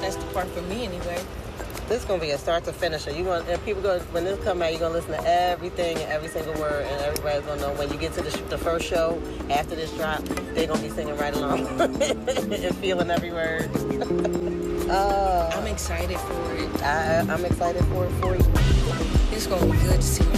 That's the part for me anyway. This is gonna be a start to finish. And when this come out, you're gonna listen to everything and every single word, and everybody's gonna know when you get to the first show after this drop, they're gonna be singing right along and feeling every word. I'm excited for it. I'm excited for it for you. It's gonna be good to see